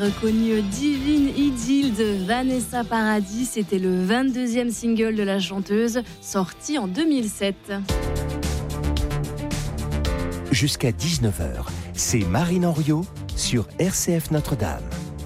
Reconnu Divine Idylle de Vanessa Paradis, c'était le 22e single de la chanteuse, sorti en 2007. Jusqu'à 19h, c'est Marine Henriot sur RCF Notre-Dame.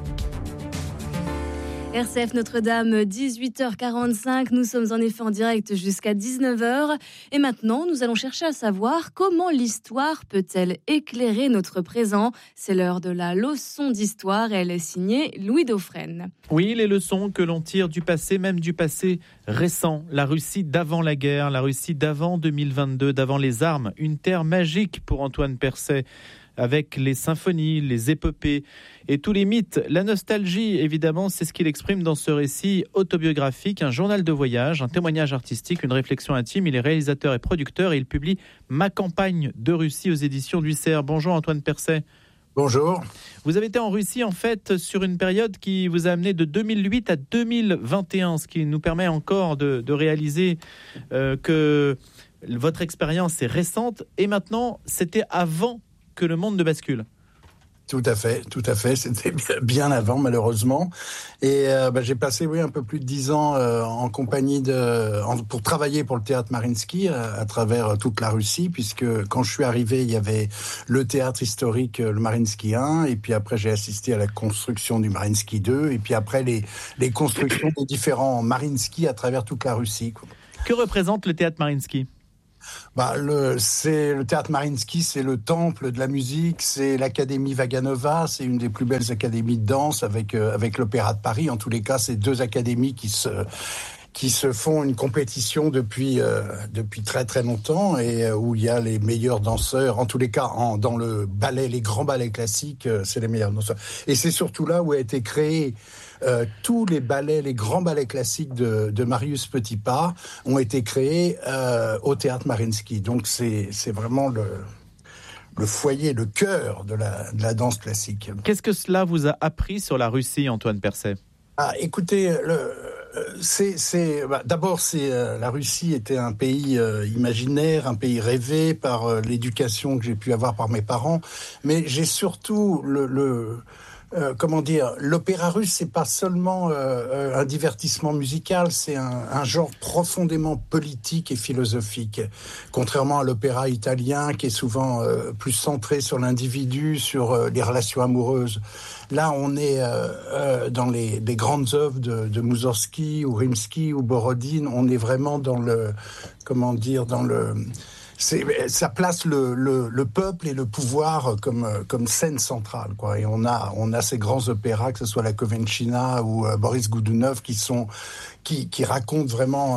RCF Notre-Dame, 18h45. Nous sommes en effet en direct jusqu'à 19h. Et maintenant, nous allons chercher à savoir comment l'histoire peut-elle éclairer notre présent. C'est l'heure de la leçon d'histoire. Elle est signée Louis Dauphren. Oui, les leçons que l'on tire du passé, même du passé récent. La Russie d'avant la guerre, la Russie d'avant 2022, d'avant les armes. Une terre magique pour Antoine Percet, avec les symphonies, les épopées et tous les mythes. La nostalgie, évidemment, c'est ce qu'il exprime dans ce récit autobiographique, un journal de voyage, un témoignage artistique, une réflexion intime. Il est réalisateur et producteur et il publie Ma campagne de Russie aux éditions du Cerf. Bonjour Antoine Percet. Bonjour. Vous avez été en Russie, en fait, sur une période qui vous a amené de 2008 à 2021, ce qui nous permet encore de réaliser que votre expérience est récente. Et maintenant, c'était avant que le monde ne bascule. Tout à fait. C'était bien avant, malheureusement. Et j'ai passé un peu plus de 10 ans en compagnie pour travailler pour le théâtre Mariinsky à travers toute la Russie, puisque quand je suis arrivé, il y avait le théâtre historique, le Mariinsky 1, et puis après j'ai assisté à la construction du Mariinsky 2, et puis après les constructions des différents Mariinsky à travers toute la Russie, quoi. Que représente le théâtre Mariinsky ? C'est le théâtre Mariinsky, c'est le temple de la musique, c'est l'Académie Vaganova, c'est une des plus belles académies de danse avec l'Opéra de Paris. En tous les cas, c'est deux académies qui se font une compétition depuis très très longtemps et où il y a les meilleurs danseurs. En tous les cas, dans le ballet, les grands ballets classiques, c'est les meilleurs danseurs. Et c'est surtout là où a été créé tous les ballets, les grands ballets classiques de Marius Petipa ont été créés au théâtre Mariinsky. Donc c'est vraiment le foyer, le cœur de la danse classique. Qu'est-ce que cela vous a appris sur la Russie, Antoine Percet ? Écoutez, d'abord, la Russie était un pays imaginaire, un pays rêvé par l'éducation que j'ai pu avoir par mes parents, mais j'ai surtout l'opéra russe, c'est pas seulement un divertissement musical, c'est un genre profondément politique et philosophique. Contrairement à l'opéra italien, qui est souvent plus centré sur l'individu, sur les relations amoureuses. Là, on est dans les grandes œuvres de Moussorgsky ou Rimsky ou Borodine. On est vraiment ça place le peuple et le pouvoir comme scène centrale, quoi. Et on a ces grands opéras, que ce soit la Kovenchina ou Boris Goudounov, qui racontent vraiment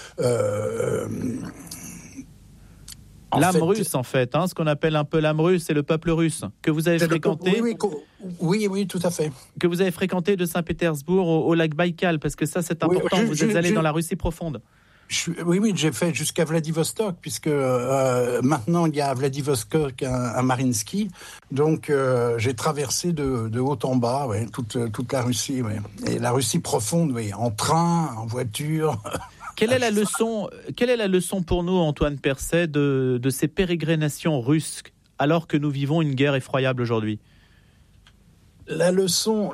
l'âme russe, en fait, ce qu'on appelle un peu l'âme russe, c'est le peuple russe que vous avez fréquenté. Oui, tout à fait. Que vous avez fréquenté de Saint-Pétersbourg au lac Baïkal, parce que ça, c'est important. Vous êtes allé dans la Russie profonde. Oui, j'ai fait jusqu'à Vladivostok, puisque maintenant il y a à Vladivostok un Mariinsky. Donc j'ai traversé de haut en bas, toute la Russie, et la Russie profonde, en train, en voiture. Quelle est la leçon pour nous, Antoine Percet, de ces pérégrinations russes, alors que nous vivons une guerre effroyable aujourd'hui ? La leçon,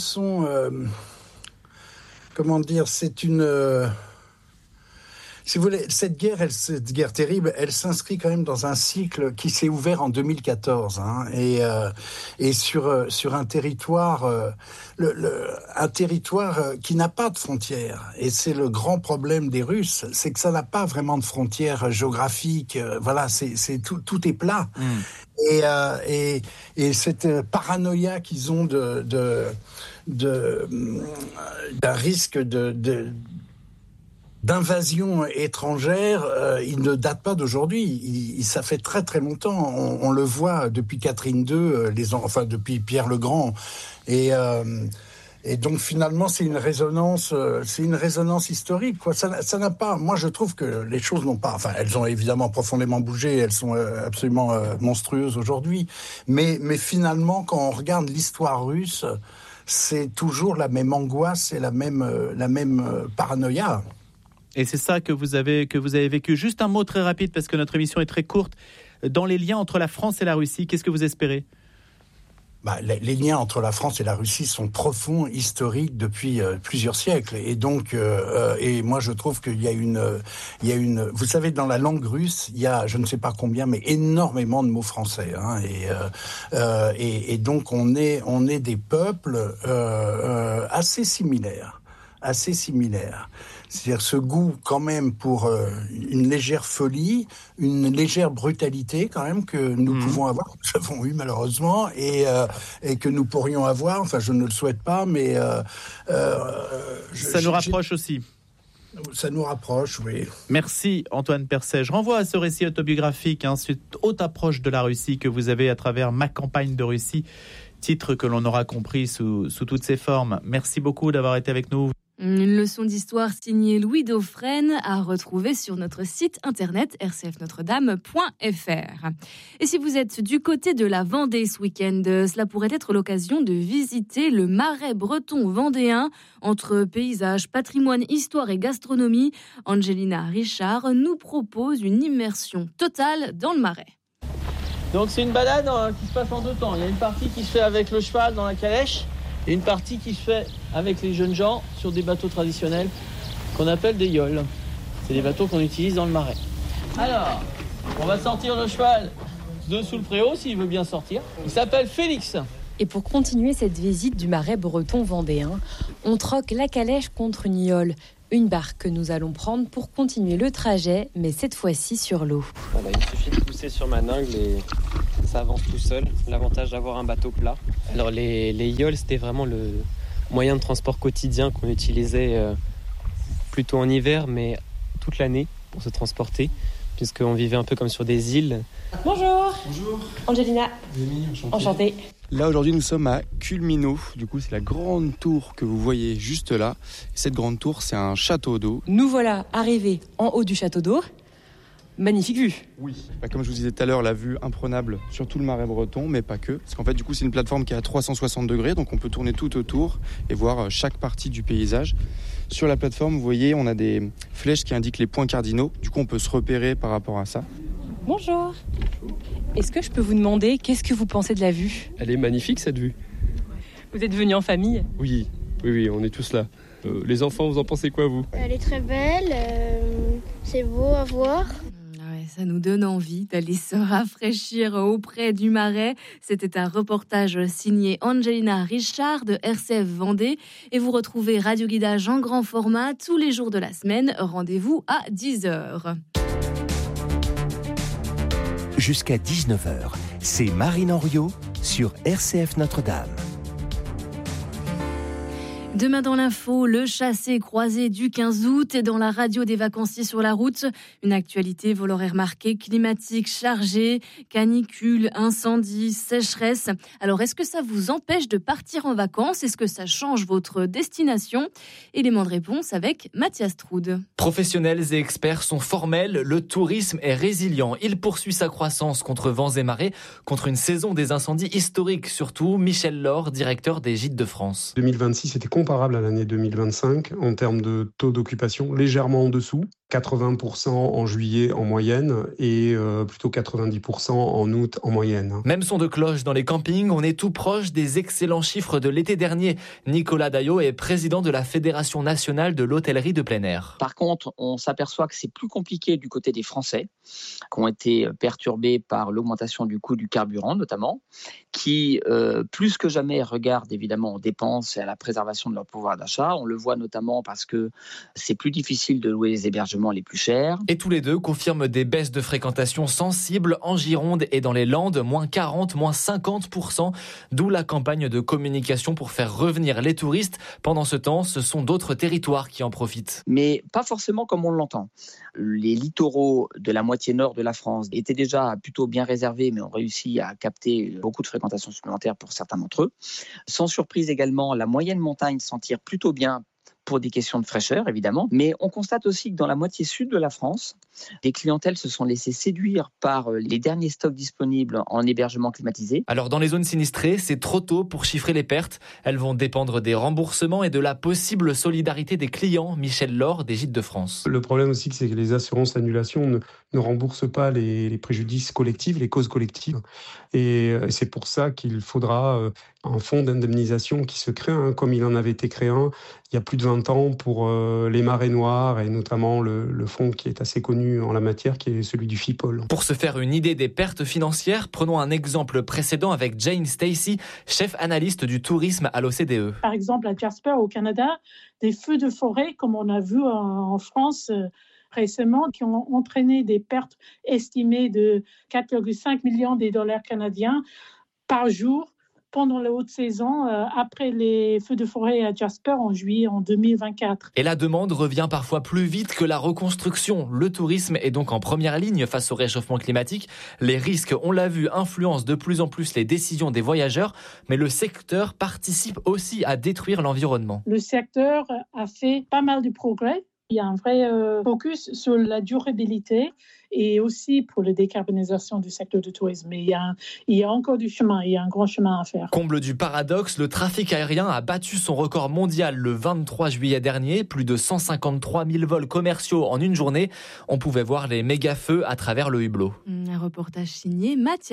c'est une... Si vous voulez, cette guerre terrible, elle s'inscrit quand même dans un cycle qui s'est ouvert en 2014, et sur un territoire, un territoire qui n'a pas de frontières. Et c'est le grand problème des Russes, c'est que ça n'a pas vraiment de frontières géographiques. C'est tout est plat. Et cette paranoïa qu'ils ont d'un risque d'invasion étrangère, il ne date pas d'aujourd'hui. Ça fait très très longtemps. On le voit depuis Catherine II, depuis Pierre le Grand. Et donc finalement, c'est une résonance historique, quoi. Ça n'a pas. Moi, je trouve que les choses n'ont pas. Enfin, elles ont évidemment profondément bougé. Elles sont absolument monstrueuses aujourd'hui. Mais finalement, quand on regarde l'histoire russe, c'est toujours la même angoisse et la même paranoïa. Et c'est ça que vous avez vécu. Juste un mot très rapide, parce que notre émission est très courte. Dans les liens entre la France et la Russie, qu'est-ce que vous espérez ? les liens entre la France et la Russie sont profonds, historiques depuis plusieurs siècles. Et donc, et moi je trouve qu'il y a une, vous savez, dans la langue russe, il y a, je ne sais pas combien, mais énormément de mots français. Hein, et donc on est des peuples assez similaires. C'est-à-dire ce goût quand même pour une légère folie, une légère brutalité quand même que nous pouvons avoir, que nous avons eu malheureusement, et que nous pourrions avoir, enfin je ne le souhaite pas, mais... ça nous rapproche aussi. Ça nous rapproche, oui. Merci Antoine Percet. Je renvoie à ce récit autobiographique, cette haute approche de la Russie que vous avez à travers Ma campagne de Russie, titre que l'on aura compris sous toutes ses formes. Merci beaucoup d'avoir été avec nous. Une leçon d'histoire signée Louis Dauphren à retrouver sur notre site internet rcfnotredame.fr. Et si vous êtes du côté de la Vendée ce week-end, cela pourrait être l'occasion de visiter le Marais breton vendéen. Entre paysages, patrimoine, histoire et gastronomie, Angelina Richard nous propose une immersion totale dans le Marais. Donc c'est une balade qui se passe en 2 temps. Il y a une partie qui se fait avec le cheval dans la calèche et une partie qui se fait avec les jeunes gens sur des bateaux traditionnels qu'on appelle des yoles. C'est des bateaux qu'on utilise dans le Marais. Alors, on va sortir le cheval de sous le préau s'il veut bien sortir. Il s'appelle Félix. Et pour continuer cette visite du Marais breton vendéen, on troque la calèche contre une yole. Une barque que nous allons prendre pour continuer le trajet, mais cette fois-ci sur l'eau. Voilà, il suffit de pousser sur ma dingle et ça avance tout seul. L'avantage d'avoir un bateau plat. Alors les yoles, c'était vraiment le moyen de transport quotidien qu'on utilisait plutôt en hiver, mais toute l'année pour se transporter, puisqu'on vivait un peu comme sur des îles. Bonjour. Bonjour. Angelina. Enchantée. Là aujourd'hui nous sommes à Culminot, du coup c'est la grande tour que vous voyez juste là. Cette grande tour c'est un château d'eau. Nous voilà arrivés en haut du château d'eau. Magnifique vue. Oui. Comme je vous disais tout à l'heure, la vue imprenable sur tout le Marais breton, mais pas que. Parce qu'en fait du coup c'est une plateforme qui est à 360 degrés, donc on peut tourner tout autour et voir chaque partie du paysage. Sur la plateforme vous voyez on a des flèches qui indiquent les points cardinaux, du coup on peut se repérer par rapport à ça. Bonjour. Est-ce que je peux vous demander, qu'est-ce que vous pensez de la vue ? Elle est magnifique cette vue. Vous êtes venus en famille ? Oui, on est tous là. Les enfants, vous en pensez quoi vous ? Elle est très belle, c'est beau à voir. Ça nous donne envie d'aller se rafraîchir auprès du Marais. C'était un reportage signé Angelina Richard de RCF Vendée. Et vous retrouvez Radio Guidage en grand format tous les jours de la semaine. Rendez-vous à 10h. Jusqu'à 19h, c'est Marine Henriot sur RCF Notre-Dame. Demain dans l'info, le chassé-croisé du 15 août et dans la radio des vacanciers sur la route. Une actualité, vous l'aurez remarqué, climatique chargée, canicule, incendie, sécheresse. Alors, est-ce que ça vous empêche de partir en vacances ? Est-ce que ça change votre destination ? Élément de réponse avec Mathias Troude. Professionnels et experts sont formels, le tourisme est résilient. Il poursuit sa croissance contre vents et marées, contre une saison des incendies historiques. Surtout, Michel Laure, directeur des Gîtes de France. 2026 était comparable à l'année 2025 en termes de taux d'occupation, légèrement en dessous, 80% en juillet en moyenne et plutôt 90% en août en moyenne. Même son de cloche dans les campings, on est tout proche des excellents chiffres de l'été dernier. Nicolas Daillot est président de la Fédération nationale de l'hôtellerie de plein air. Par contre, on s'aperçoit que c'est plus compliqué du côté des Français, qui ont été perturbés par l'augmentation du coût du carburant notamment, qui plus que jamais regardent évidemment aux dépenses et à la préservation de leur pouvoir d'achat. On le voit notamment parce que c'est plus difficile de louer les hébergements les plus chers. Et tous les deux confirment des baisses de fréquentation sensibles en Gironde et dans les Landes, moins 40, moins 50%, d'où la campagne de communication pour faire revenir les touristes. Pendant ce temps, ce sont d'autres territoires qui en profitent. Mais pas forcément comme on l'entend. Les littoraux de la moitié nord de la France étaient déjà plutôt bien réservés, mais ont réussi à capter beaucoup de fréquentation supplémentaire pour certains d'entre eux. Sans surprise également, la moyenne montagne s'en tire plutôt bien pour des questions de fraîcheur, évidemment. Mais on constate aussi que dans la moitié sud de la France, Les clientèles se sont laissées séduire par les derniers stocks disponibles en hébergement climatisé. Alors dans les zones sinistrées, c'est trop tôt pour chiffrer les pertes. Elles vont dépendre des remboursements et de la possible solidarité des clients. Michel Laure des Gîtes de France. Le problème aussi, c'est que les assurances annulations ne remboursent pas les préjudices collectifs, les causes collectives. Et c'est pour ça qu'il faudra un fonds d'indemnisation qui se crée, comme il en avait été créé un il y a plus de 20 ans pour les marées noires et notamment le fonds qui est assez connu en la matière, qui est celui du FIPOL. Pour se faire une idée des pertes financières, prenons un exemple précédent avec Jane Stacy, chef analyste du tourisme à l'OCDE. Par exemple, à Jasper, au Canada, des feux de forêt, comme on a vu en France récemment, qui ont entraîné des pertes estimées de 4,5 millions de dollars canadiens par jour pendant la haute saison, après les feux de forêt à Jasper en juillet en 2024. Et la demande revient parfois plus vite que la reconstruction. Le tourisme est donc en première ligne face au réchauffement climatique. Les risques, on l'a vu, influencent de plus en plus les décisions des voyageurs, mais le secteur participe aussi à détruire l'environnement. Le secteur a fait pas mal de progrès. Il y a un vrai focus sur la durabilité et aussi pour la décarbonisation du secteur du tourisme. Mais il y a encore du chemin, il y a un grand chemin à faire. Comble du paradoxe, le trafic aérien a battu son record mondial le 23 juillet dernier. Plus de 153 000 vols commerciaux en une journée. On pouvait voir les méga-feux à travers le hublot. Un reportage signé Mathias.